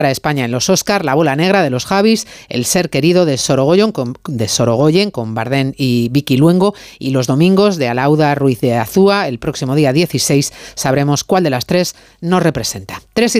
Para España en los Oscar, La bola negra de los Javis, El ser querido de Sorogoyen con Bardem y Vicky Luengo, y Los domingos de Alauda Ruiz de Azúa. El próximo día 16 sabremos cuál de las tres nos representa.